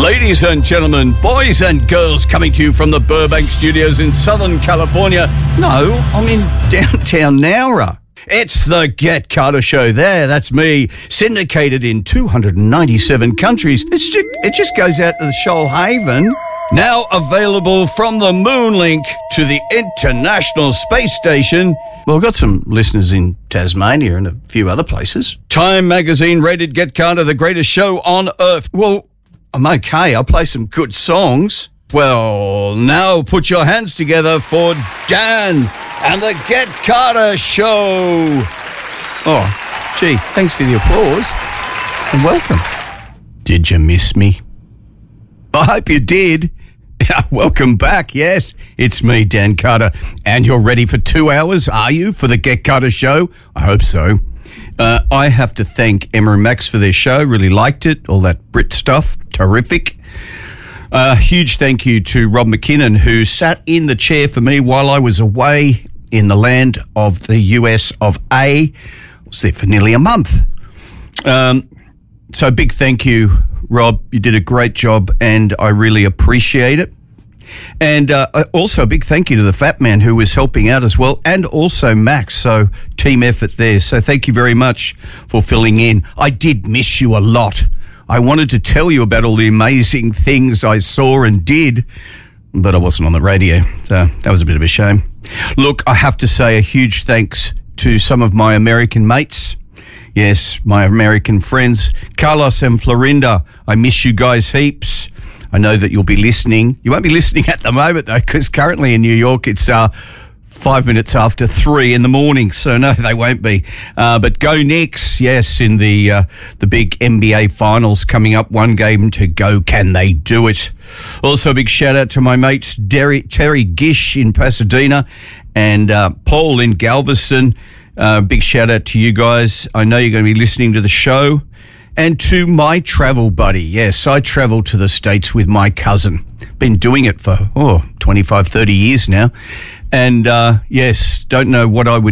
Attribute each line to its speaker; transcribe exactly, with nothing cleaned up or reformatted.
Speaker 1: Ladies and gentlemen, boys and girls, coming to you from the Burbank Studios in Southern California. No, I'm in downtown Nowra. It's the Get Carter Show there. That's me, syndicated in two hundred ninety-seven countries. It's just, it just goes out to the Shoalhaven. Now available from the Moonlink to the International Space Station. Well, we've got some listeners in Tasmania and a few other places. Time magazine rated Get Carter the greatest show on earth. Well, I'm okay. I'll play some good songs. Well, now put your hands together for Dan and the Get Carter Show. Oh, gee, thanks for the applause and welcome. Did you miss me? I hope you did. Welcome back. Yes, it's me, Dan Carter, and you're ready for two hours, are you, for the Get Carter Show? I hope so. Uh, I have to thank Emma and Max for their show. Really liked it. All that Brit stuff. Terrific. A uh, huge thank you to Rob McKinnon, who sat in the chair for me while I was away in the land of the U S of A. I was there for nearly a month. Um, so big thank you, Rob. You did a great job, and I really appreciate it. And uh, also a big thank you to the Fat Man, who was helping out as well, and also Max. So team effort there. So thank you very much for filling in. I did miss you a lot. I wanted to tell you about all the amazing things I saw and did, but I wasn't on the radio. So that was a bit of a shame. Look, I have to say a huge thanks to some of my American mates. Yes, my American friends, Carlos and Florinda. I miss you guys heaps. I know that you'll be listening. You won't be listening at the moment, though, because currently in New York it's uh, five minutes after three in the morning. So, no, they won't be. Uh, but go Knicks, yes, in the uh, the big N B A Finals coming up. One game to go. Can they do it? Also, a big shout-out to my mates Derry, Terry Gish in Pasadena and uh, Paul in Galveston. Uh, big shout-out to you guys. I know you're going to be listening to the show. And to my travel buddy. Yes, I travel to the States with my cousin. Been doing it for, oh, twenty-five, thirty years now. And, uh, yes, don't know what I would